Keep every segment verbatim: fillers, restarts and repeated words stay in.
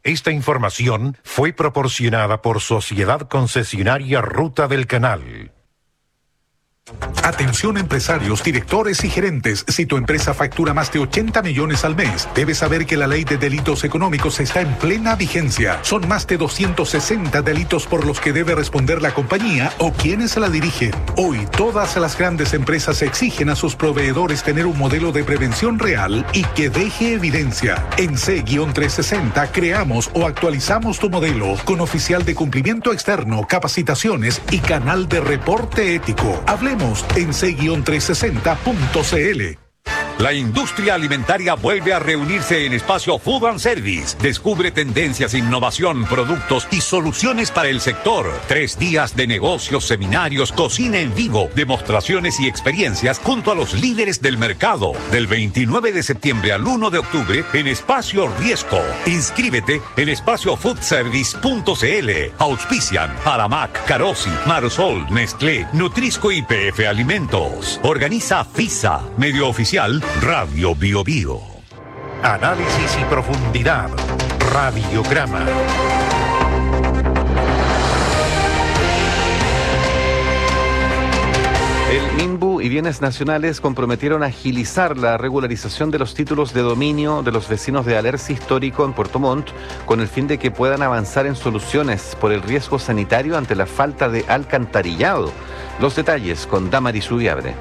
Esta información fue proporcionada por Sociedad Concesionaria Ruta del Canal. Atención empresarios, directores y gerentes. Si tu empresa factura más de ochenta millones al mes, debes saber que la ley de delitos económicos está en plena vigencia. Son más de doscientos sesenta delitos por los que debe responder la compañía o quienes la dirigen. Hoy, todas las grandes empresas exigen a sus proveedores tener un modelo de prevención real y que deje evidencia. En C trescientos sesenta creamos o actualizamos tu modelo con oficial de cumplimiento externo, capacitaciones y canal de reporte ético. Hablemos en C trescientos sesenta punto c l. La industria alimentaria vuelve a reunirse en Espacio Food and Service. Descubre tendencias, innovación, productos y soluciones para el sector. Tres días de negocios, seminarios, cocina en vivo, demostraciones y experiencias junto a los líderes del mercado. Del veintinueve de septiembre al uno de octubre en Espacio Riesco. Inscríbete en espacio food service punto c l. Auspician Aramac, Carosi, Marsol, Nestlé, Nutrisco y P F Alimentos. Organiza FISA, medio oficial Radio Bio Bio. Análisis y profundidad. Radiograma. El MINBU y Bienes Nacionales comprometieron a agilizar la regularización de los títulos de dominio de los vecinos de Alerce Histórico en Puerto Montt, con el fin de que puedan avanzar en soluciones por el riesgo sanitario ante la falta de alcantarillado. Los detalles con Damaris Ubiabre.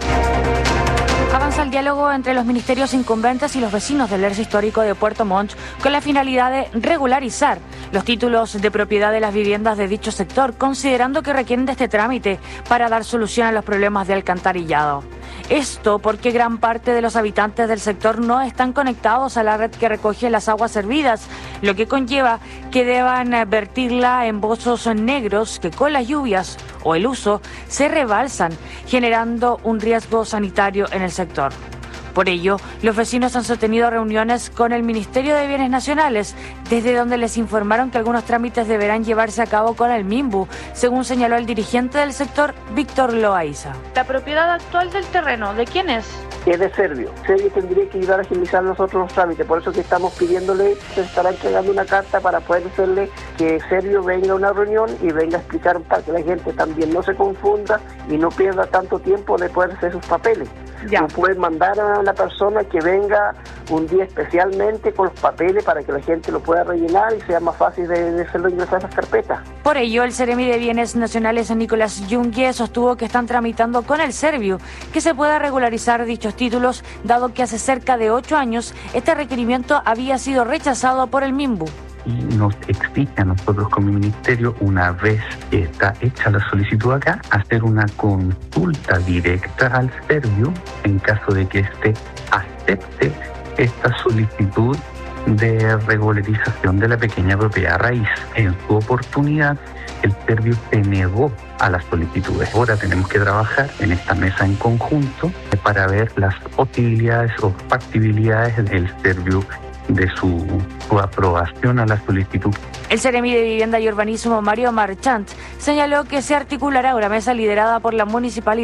Avanza el diálogo entre los ministerios incumbentes y los vecinos del Alerce Histórico de Puerto Montt con la finalidad de regularizar los títulos de propiedad de las viviendas de dicho sector, considerando que requieren de este trámite para dar solución a los problemas de alcantarillado. Esto porque gran parte de los habitantes del sector no están conectados a la red que recoge las aguas servidas, lo que conlleva que deban vertirla en pozos negros que con las lluvias o el uso se rebalsan, generando un riesgo sanitario en el sector. Por ello, los vecinos han sostenido reuniones con el Ministerio de Bienes Nacionales, desde donde les informaron que algunos trámites deberán llevarse a cabo con el MINBU, según señaló el dirigente del sector, Víctor Loaiza. ¿La propiedad actual del terreno, de quién es? Es de Servio. Servio tendría que ayudar a agilizar nosotros los trámites, por eso que estamos pidiéndole, se estará entregando una carta para poder decirle que Servio venga a una reunión y venga a explicar para que la gente también no se confunda y no pierda tanto tiempo de poder hacer sus papeles. Ya. Pueden mandar a la persona que venga un día especialmente con los papeles para que la gente lo pueda rellenar y sea más fácil de, de hacerlo ingresar a esas carpetas. Por ello, el Seremi de Bienes Nacionales, Nicolás Jungue, sostuvo que están tramitando con el Servio que se pueda regularizar dichos títulos, dado que hace cerca de ocho años este requerimiento había sido rechazado por el MINBU. Y nos exige a nosotros como ministerio, una vez que está hecha la solicitud acá, hacer una consulta directa al Servio en caso de que éste acepte esta solicitud de regularización de la pequeña propiedad raíz. En su oportunidad, el Servio se negó a las solicitudes. Ahora tenemos que trabajar en esta mesa en conjunto para ver las posibilidades o factibilidades del Servio de su, su aprobación a la solicitud. El Seremi de Vivienda y Urbanismo, Mario Marchant, señaló que se articulará una mesa liderada por la municipalidad